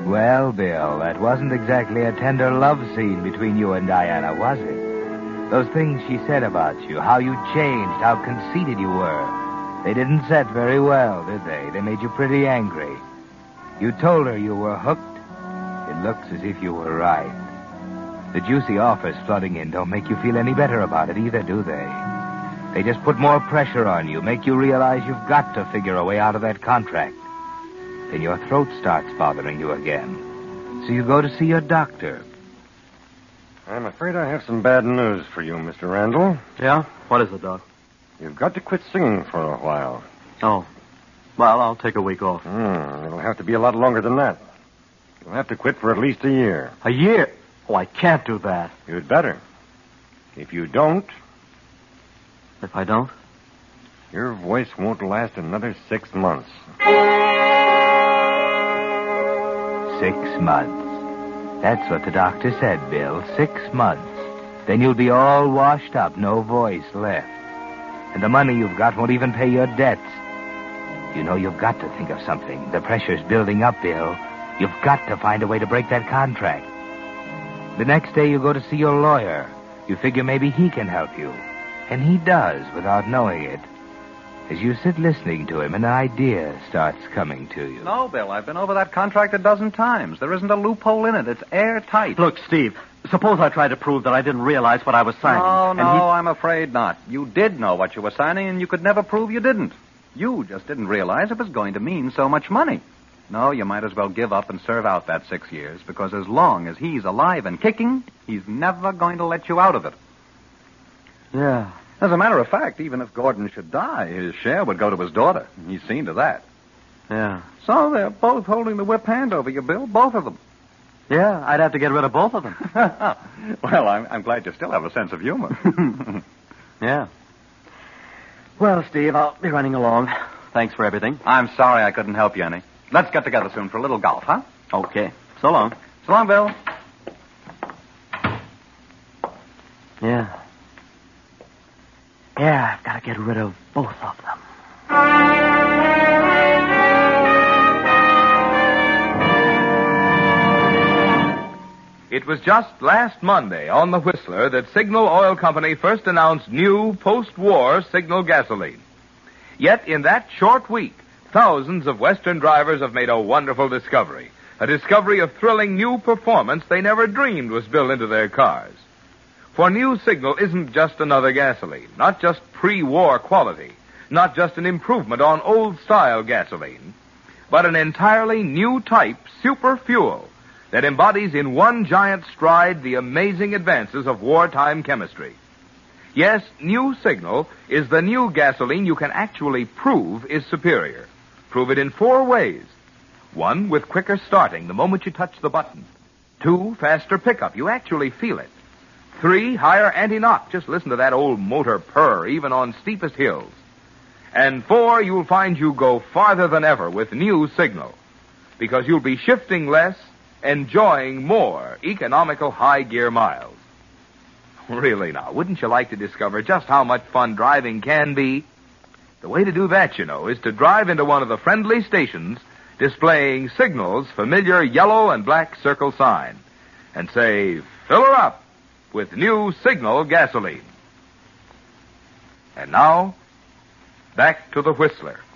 Well, Bill, that wasn't exactly a tender love scene between you and Diana, was it? Those things she said about you, how you changed, how conceited you were, they didn't set very well, did they? They made you pretty angry. You told her you were hooked. It looks as if you were right. The juicy offers flooding in don't make you feel any better about it either, do they? They just put more pressure on you, make you realize you've got to figure a way out of that contract. Then your throat starts bothering you again. So you go to see your doctor. I'm afraid I have some bad news for you, Mr. Randall. Yeah? What is it, Doc? You've got to quit singing for a while. Oh. Well, I'll take a week off. It'll have to be a lot longer than that. You'll have to quit for at least a year. A year? Oh, I can't do that. You'd better. If you don't... If I don't? Your voice won't last another 6 months. 6 months. That's what the doctor said, Bill. 6 months. Then you'll be all washed up, no voice left. And the money you've got won't even pay your debts. You know, you've got to think of something. The pressure's building up, Bill. You've got to find a way to break that contract. The next day you go to see your lawyer. You figure maybe he can help you. And he does, without knowing it. As you sit listening to him, an idea starts coming to you. No, Bill, I've been over that contract a dozen times. There isn't a loophole in it. It's airtight. Look, Steve, suppose I tried to prove that I didn't realize what I was signing. No, I'm afraid not. You did know what you were signing, and you could never prove you didn't. You just didn't realize it was going to mean so much money. No, you might as well give up and serve out that 6 years, because as long as he's alive and kicking, he's never going to let you out of it. Yeah. As a matter of fact, even if Gordon should die, his share would go to his daughter. He's seen to that. Yeah. So they're both holding the whip hand over you, Bill, both of them. Yeah, I'd have to get rid of both of them. Well, I'm glad you still have a sense of humor. Yeah. Well, Steve, I'll be running along. Thanks for everything. I'm sorry I couldn't help you any. Let's get together soon for a little golf, huh? Okay. So long. So long, Bill. Yeah. Yeah, I've got to get rid of both of them. It was just last Monday on the Whistler that Signal Oil Company first announced new post-war Signal gasoline. Yet in that short week, thousands of Western drivers have made a wonderful discovery. A discovery of thrilling new performance they never dreamed was built into their cars. For new Signal isn't just another gasoline, not just pre-war quality, not just an improvement on old-style gasoline, but an entirely new type super fuel that embodies in one giant stride the amazing advances of wartime chemistry. Yes, new Signal is the new gasoline you can actually prove is superior. Prove it in 4 ways. 1, with quicker starting the moment you touch the button. 2, faster pickup. You actually feel it. 3, higher anti-knock. Just listen to that old motor purr, even on steepest hills. And 4, you'll find you go farther than ever with new Signal. Because you'll be shifting less, enjoying more economical high-gear miles. Really now, wouldn't you like to discover just how much fun driving can be? The way to do that, you know, is to drive into one of the friendly stations displaying Signal's familiar yellow and black circle sign and say, "Fill her up with new Signal gasoline." And now, back to the Whistler.